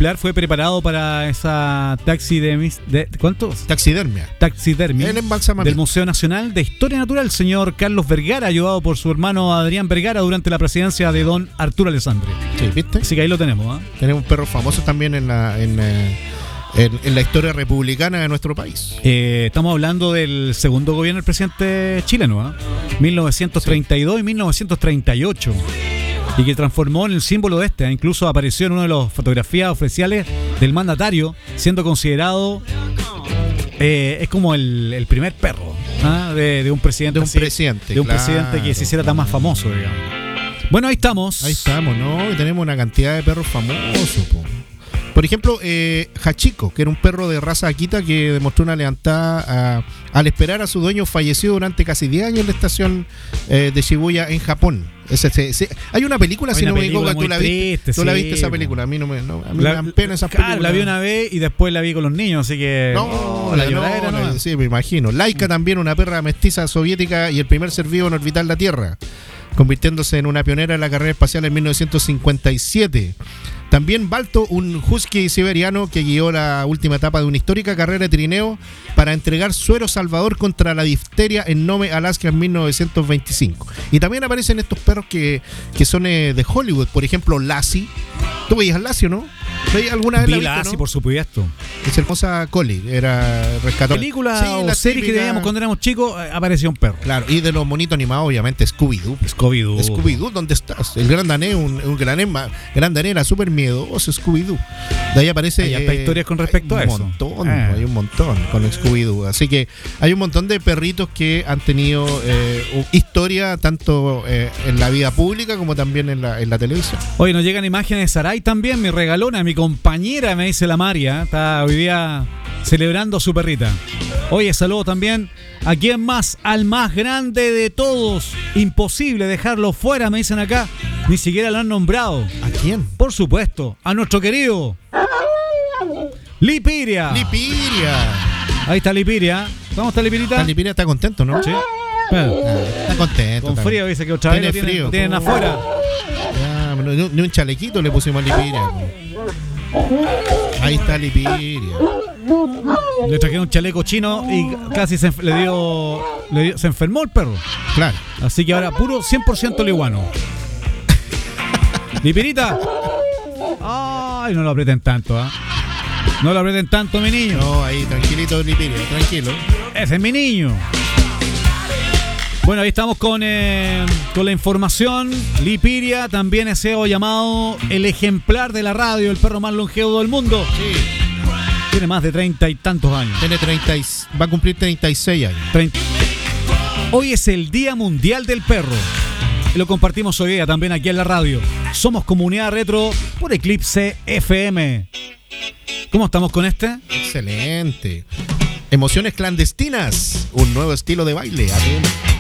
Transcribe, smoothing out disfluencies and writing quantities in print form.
ejemplar fue preparado para esa taxidermia el embalsamamiento del Museo Nacional de Historia Natural, señor Carlos Vergara, ayudado por su hermano Adrián Vergara durante la presidencia de don Arturo Alessandri. Sí, ¿viste? Así que ahí lo tenemos, ¿eh? Tenemos un perro famoso también en la historia republicana de nuestro país. Estamos hablando del segundo gobierno del presidente chileno, 1932 y 1938, y que transformó en el símbolo de este. Incluso apareció en una de las fotografías oficiales del mandatario, siendo considerado es como el primer perro de un presidente, un presidente que se hiciera tan más famoso, digamos. Bueno, ahí estamos, ¿no? Y tenemos una cantidad de perros famosos, po. Por ejemplo, Hachiko, que era un perro de raza Akita que demostró una lealtad al esperar a su dueño fallecido durante casi 10 años en la estación de Shibuya, en Japón. Hay una película, si no me equivoco, tú la viste esa película. A mí me dan pena esas películas. Claro, la vi una vez y después la vi con los niños, así que... Sí, me imagino. Laika también, una perra mestiza soviética y el primer ser vivo en orbitar la Tierra, convirtiéndose en una pionera en la carrera espacial en 1957. También Balto, un husky siberiano que guió la última etapa de una histórica carrera de trineo para entregar suero salvador contra la difteria en Nome, Alaska, en 1925. Y también aparecen estos perros que son de Hollywood, por ejemplo, Lassie. ¿Tú veías a Lassie, no? ¿Alguna vez la viste, Lassie, no? Por supuesto. Es hermosa Collie, era rescatada. Película o serie que veíamos cuando éramos chicos, aparecía un perro. Claro, y de los monitos animados, obviamente, Scooby-Doo, ¿dónde estás? El gran danés, un gran danés era súper miedoso, Scooby-Doo. De ahí aparece... Hay hasta historias con respecto a eso. Hay un montón con Scooby-Doo. Así que hay un montón de perritos que han tenido historia, tanto en la vida pública como también en la televisión. Hoy nos llegan imágenes de Saray también, mi regalona, mi compañera, me dice la María. Está hoy día celebrando a su perrita. Oye, saludo también a quién más, al más grande de todos. Imposible dejarlo fuera, me dicen acá. Ni siquiera lo han nombrado. ¿A quién? Por supuesto, a nuestro querido Lipiria. Ahí está Lipiria. ¿Cómo está Lipirita? Lipiria está contento, ¿no? Sí. Está contento. Con frío, dice que otra vez lo tienen afuera. Ni un chalequito le pusimos a Lipiria. Ahí está Lipiria. Le trajeron un chaleco chino y casi se enfermó el perro. Claro. Así que ahora puro 100% liguano. Lipirita. Ay, no lo aprieten tanto, No lo aprieten tanto, mi niño. No, ahí, tranquilito, Lipiria, tranquilo. Ese es mi niño. Bueno, ahí estamos con la información. Lipiria también es llamado el ejemplar de la radio, el perro más longevo del mundo. Sí. Tiene más de 30 y tantos años. Va a cumplir 36 años. Hoy es el Día Mundial del Perro. Y lo compartimos hoy día también aquí en la radio. Somos Comunidad Retro por Eclipse FM. ¿Cómo estamos con este? Excelente. Emociones clandestinas. Un nuevo estilo de baile. Atento.